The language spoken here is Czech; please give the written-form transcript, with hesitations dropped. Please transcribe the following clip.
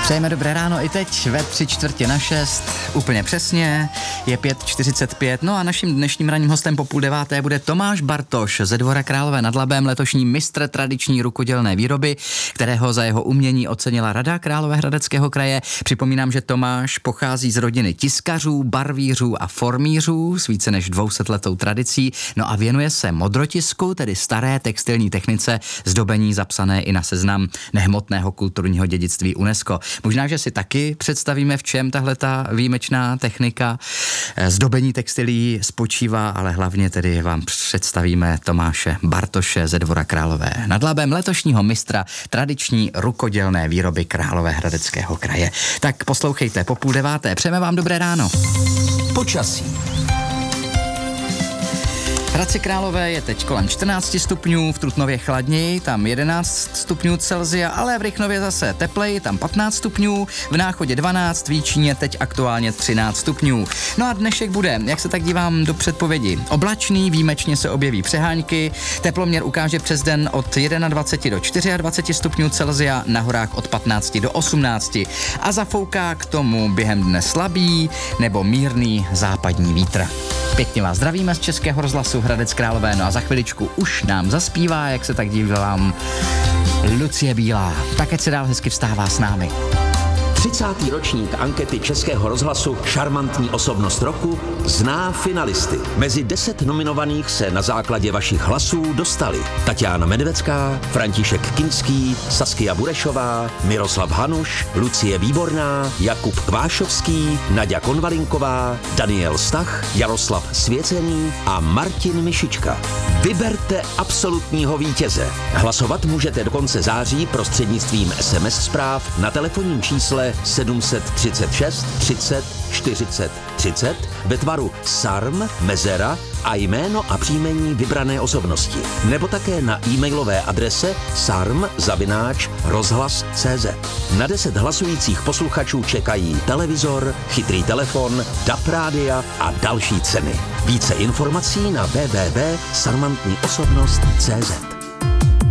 Přejeme dobré ráno i teď ve 5:45, úplně přesně, je 5:45, no a naším dnešním ranním hostem po 8:30 bude Tomáš Bartoš ze Dvora Králové nad Labem, letošní mistr tradiční rukodělné výroby, kterého za jeho umění ocenila Rada Královéhradeckého kraje. Připomínám, že Tomáš pochází z rodiny tiskařů, barvířů a formířů s více než 200letou tradicí, no a věnuje se modrotisku, tedy staré textilní technice, zdobení zapsané i na seznam nehmotného kulturního dědictví UNESCO. Možná, že si taky představíme, v čem tahleta výjimečná technika zdobení textilí spočívá, ale hlavně tedy vám představíme Tomáše Bartoše ze Dvora Králové nad Labem, letošního mistra tradiční rukodělné výroby Královéhradeckého kraje. Tak poslouchejte po 8:30. Přejeme vám dobré ráno. Počasí. V Hradci Králové je teď kolem 14 stupňů, v Trutnově chladněji, tam 11 stupňů Celsia, ale v Rychnově zase tepleji, tam 15 stupňů, v Náchodě 12, v Jíčíně teď aktuálně 13 stupňů. No a dnešek bude, jak se tak dívám do předpovědi, oblačný, výjimečně se objeví přehánky, teploměr ukáže přes den od 21 do 24 stupňů Celsia, na horách od 15 do 18 a zafouká k tomu během dne slabý nebo mírný západní vítr. Pěkně vás zdravíme z Českého rozhlasu Hradec Králové, no a za chviličku už nám zaspívá, jak se tak dívám, Lucie Bílá. Tak ať se dál hezky vstává s námi. 30. ročník ankety Českého rozhlasu Šarmantní osobnost roku zná finalisty. Mezi 10 nominovaných se na základě vašich hlasů dostali Tatiana Medvecká, František Kinský, Saskia Burešová, Miroslav Hanuš, Lucie Výborná, Jakub Kvášovský, Naďa Konvalinková, Daniel Stach, Jaroslav Svěcený a Martin Mišička. Vyberte absolutního vítěze. Hlasovat můžete do konce září prostřednictvím SMS zpráv na telefonním čísle 736 30 40 30 ve tvaru SARM, mezera a jméno a příjmení vybrané osobnosti. Nebo také na e-mailové adrese sarm@rozhlas.cz. Na 10 hlasujících posluchačů čekají televizor, chytrý telefon, DAB rádia a další ceny. Více informací na www.sarmantniosobnost.cz.